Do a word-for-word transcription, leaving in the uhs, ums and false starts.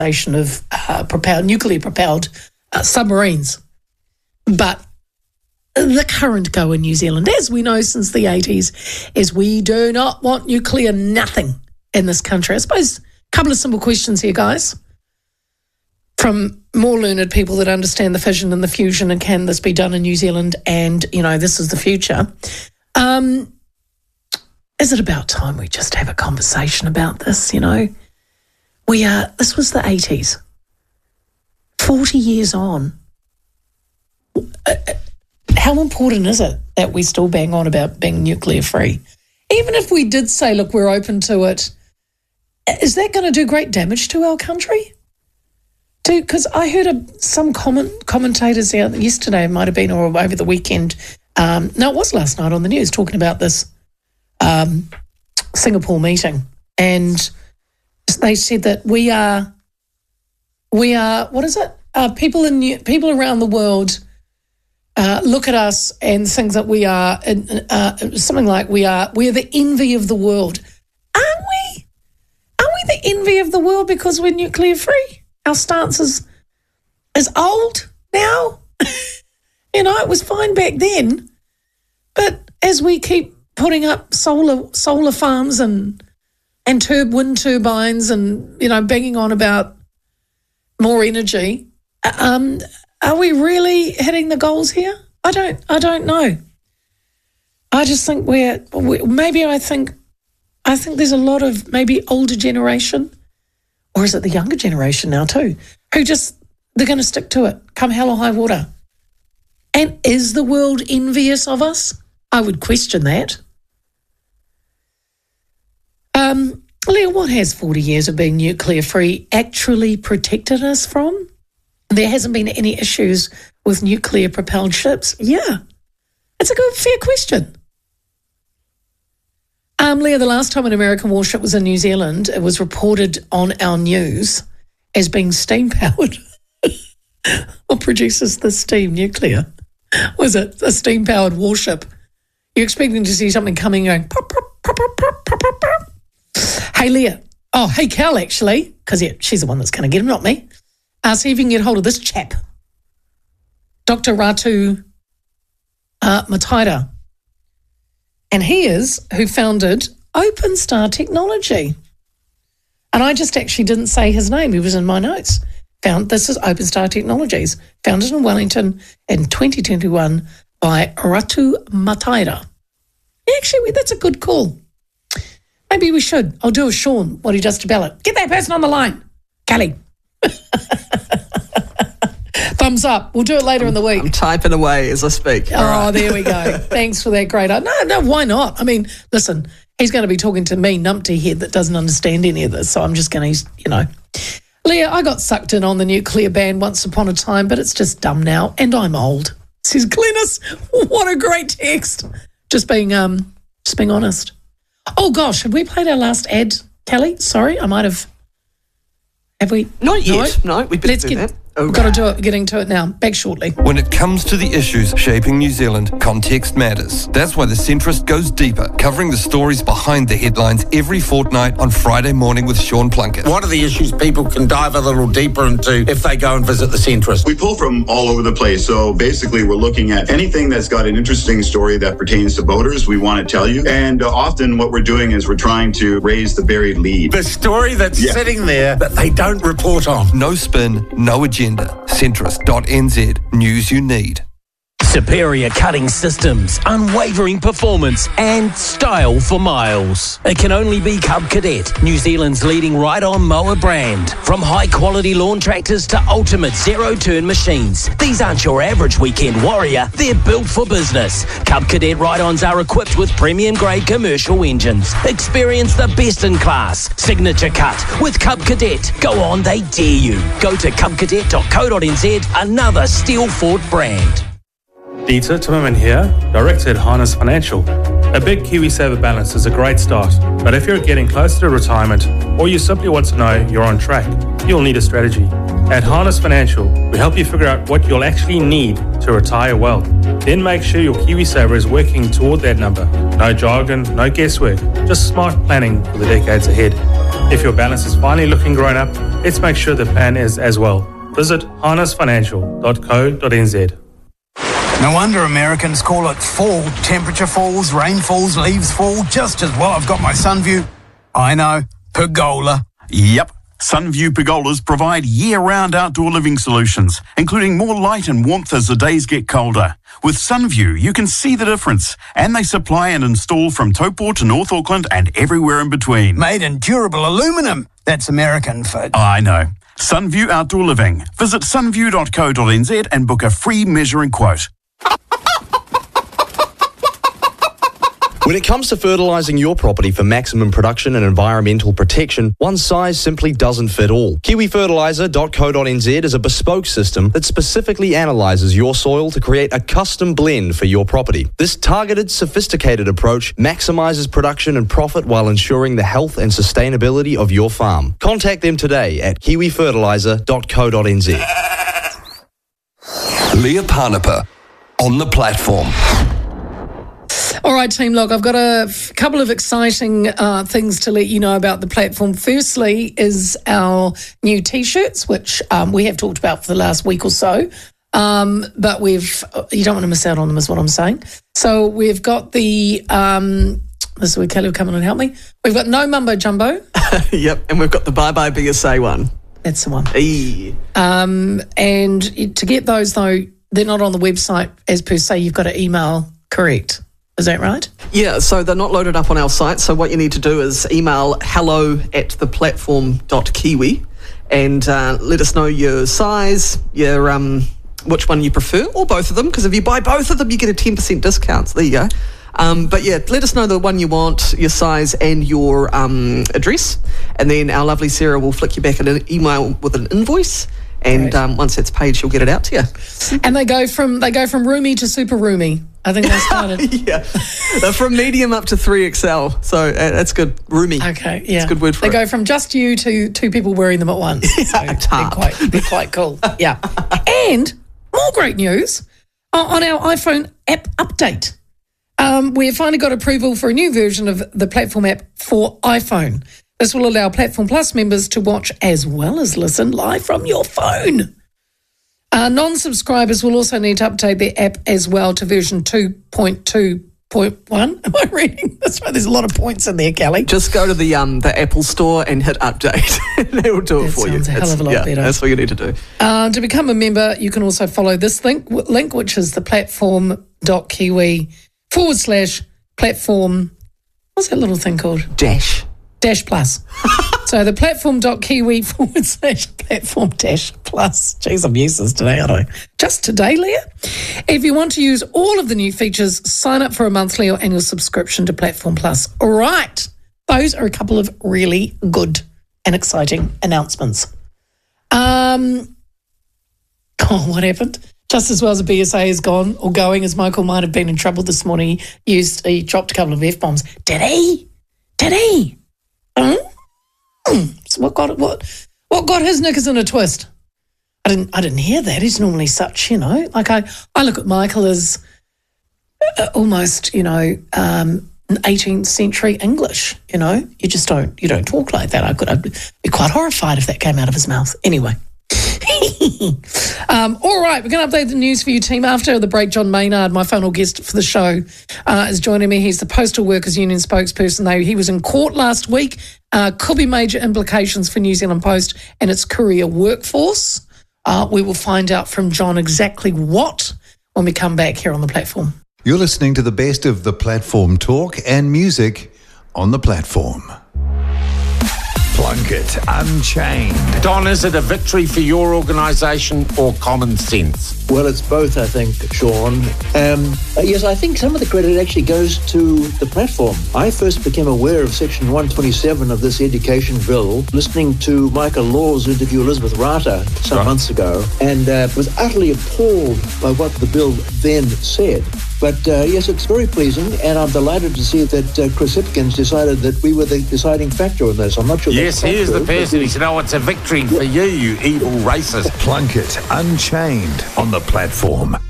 nation of uh, propelled, nuclear-propelled uh, submarines. But the current go in New Zealand, as we know since the eighties, is we do not want nuclear nothing in this country. I suppose a couple of simple questions here, guys, from more learned people that understand the fission and the fusion and can this be done in New Zealand and, you know, this is the future. Um, is it about time we just have a conversation about this, you know? We are, this was the eighties. forty years on. Uh, How important is it that we still bang on about being nuclear free? Even if we did say, look, we're open to it, is that going to do great damage to our country? Because I heard a, some comment, commentators out yesterday, it might have been, or over the weekend, um, no, it was last night on the news, talking about this um, Singapore meeting. And they said that we are, we are, what is it? Uh, people in people around the world Uh, look at us and think that we are uh, something like we are we're the envy of the world. Aren't we? Aren't we the envy of the world because we're nuclear free? Our stance is, is old now. You know, it was fine back then. But as we keep putting up solar solar farms and and turb wind turbines and, you know, banging on about more energy, um are we really hitting the goals here? I don't. I don't know. I just think we're. We, maybe I think. I think there's a lot of maybe older generation, or is it the younger generation now too, who just they're going to stick to it, come hell or high water. And is the world envious of us? I would question that. Um, Leah, what has forty years of being nuclear free actually protected us from? There hasn't been any issues with nuclear-propelled ships. Yeah, it's a good, fair question. Um, Leah, the last time an American warship was in New Zealand, it was reported on our news as being steam-powered. What produces the steam? Nuclear. Was it a steam-powered warship? You're expecting to see something coming going, pop, pop, pop, pop, pop, pop, pop, pop. Hey, Leah. Oh, hey, Cal, actually, because yeah, she's the one that's going to get him, not me. Uh, see if you can get hold of this chap, Doctor Ratu uh, Mataira. And he is who founded OpenStar Technology. And I just actually didn't say his name. He was in my notes. Found This is OpenStar Technologies, founded in Wellington in twenty twenty-one by Ratu Mataira. Actually, that's a good call. Maybe we should. I'll do a Sean, what he does to Ballot. Get that person on the line. Kelly. Thumbs up. We'll do it later in the week. I'm typing away as I speak. All oh, right. There we go. Thanks for that great... No, no, why not? I mean, listen, he's going to be talking to me, numpty head, that doesn't understand any of this, so I'm just going to, you know. Leah, I got sucked in on the nuclear ban once upon a time, but it's just dumb now, and I'm old. Says Glennis. What a great text. Just being, um, just being honest. Oh, gosh, have we played our last ad, Kelly? Sorry, I might have... Have we? Not yet. No, no we better Let's do get, that. We've got to do it, getting to it now. Back shortly. When it comes to the issues shaping New Zealand, context matters. That's why The Centrist goes deeper, covering the stories behind the headlines every fortnight on Friday morning with Sean Plunkett. What are the issues people can dive a little deeper into if they go and visit The Centrist? We pull from all over the place. So basically, we're looking at anything that's got an interesting story that pertains to voters. We want to tell you. And uh, often what we're doing is we're trying to raise the buried lead. The story that's Yeah. sitting there that they don't report on. No spin, no agenda. centrist dot n z. News you need. Superior cutting systems, unwavering performance, and style for miles. It can only be Cub Cadet, New Zealand's leading ride-on mower brand. From high-quality lawn tractors to ultimate zero-turn machines, these aren't your average weekend warrior. They're built for business. Cub Cadet ride-ons are equipped with premium-grade commercial engines. Experience the best in class. Signature cut with Cub Cadet. Go on, they dare you. Go to cub cadet dot co dot n z, another Steel Ford brand. Dieter Timmerman here, Director at Harness Financial. A big KiwiSaver balance is a great start, but if you're getting close to retirement or you simply want to know you're on track, you'll need a strategy. At Harness Financial, we help you figure out what you'll actually need to retire well. Then make sure your KiwiSaver is working toward that number. No jargon, no guesswork, just smart planning for the decades ahead. If your balance is finally looking grown up, let's make sure the plan is as well. Visit harness financial dot co dot n z. No wonder Americans call it fall. Temperature falls, rain falls, leaves fall, just as well. I've got my Sunview. I know, pergola. Yep. Sunview pergolas provide year-round outdoor living solutions, including more light and warmth as the days get colder. With Sunview, you can see the difference, and they supply and install from Taupo to North Auckland and everywhere in between. Made in durable aluminum. That's American for... I know. Sunview Outdoor Living. Visit sunview dot co dot n z and book a free measuring quote. When it comes to fertilising your property for maximum production and environmental protection, one size simply doesn't fit all. kiwi fertiliser dot co dot n z is a bespoke system that specifically analyses your soil to create a custom blend for your property. This targeted, sophisticated approach maximises production and profit while ensuring the health and sustainability of your farm. Contact them today at kiwi fertiliser dot co dot n z. Leah Parnapa on the platform. All right, team, look, I've got a f- couple of exciting uh, things to let you know about the platform. Firstly is our new T-shirts, which um, we have talked about for the last week or so, um, but we've, you don't want to miss out on them is what I'm saying. So we've got the, um, this is where Kelly will come in and help me. We've got No Mumbo Jumbo. Yep, and we've got the Bye Bye B S A one. That's the one. Eee. Um, and to get those, though, they're not on the website as per se. You've got to email correct. Is that right? Yeah, so they're not loaded up on our site. So what you need to do is email hello at theplatform.kiwi and uh, let us know your size, your um, which one you prefer, or both of them, because if you buy both of them, you get a ten percent discount. So there you go. Um, but yeah, let us know the one you want, your size and your um, address, and then our lovely Sarah will flick you back an email with an invoice. And um, once it's paid, she'll get it out to you. And they go from they go from roomy to super roomy. I think they started. Yeah, they're from medium up to three X L. So uh, that's good. Roomy. Okay, yeah, it's a good word for they it. They go from just you to two people wearing them at once. So they're quite they're quite cool. Yeah, and more great news on our iPhone app update. Um, we've finally got approval for a new version of the platform app for iPhone. This will allow Platform Plus members to watch as well as listen live from your phone. Uh, non-subscribers will also need to update their app as well to version two point two point one. Am I reading this right? There's a lot of points in there, Kelly. Just go to the um the Apple Store and hit update. They will do it that for you. Sounds a hell it's, of a lot yeah, better. That's what you need to do. Uh, to become a member, you can also follow this link, link which is the platform.kiwi forward slash platform. What's that little thing called? Dash. Dash plus. So the platform.kiwi forward slash platform dash plus. Jeez, I'm useless today, aren't I? Just today, Leah. If you want to use all of the new features, sign up for a monthly or annual subscription to Platform Plus. All right. Those are a couple of really good and exciting announcements. Um, oh, what happened? Just as well as a B S A is gone or going, as Michael might have been in trouble this morning, he used he dropped a couple of F-bombs. Did he? Did he? Mm. So what got what what got his knickers in a twist? I didn't I didn't hear that. He's normally such, you know, like I, I look at Michael as uh, almost, you know, um, eighteenth century English. You know, you just don't you don't talk like that. I could I'd be quite horrified if that came out of his mouth. Anyway. um, all right, we're going to update the news for you, team. After the break, John Maynard, my final guest for the show, uh, is joining me. He's the Postal Workers Union spokesperson. Though he was in court last week. Uh, could be major implications for New Zealand Post and its courier workforce. Uh, we will find out from John exactly what when we come back here on the platform. You're listening to the best of the platform talk and music on the platform. Plunkett Unchained. Don, is it a victory for your organisation or common sense? Well, it's both, I think, Sean. Um, yes, I think some of the credit actually goes to the platform. I first became aware of Section one twenty-seven of this education bill listening to Michael Law's interview Elizabeth Rata some right. months ago, and uh, was utterly appalled by what the bill then said. But uh, yes, it's very pleasing, and I'm delighted to see that uh, Chris Hipkins decided that we were the deciding factor in this. I'm not sure. Yes, that's he is the true, person. He said, "Oh, it's a victory for you, you evil racist." Plunkett Unchained on the platform.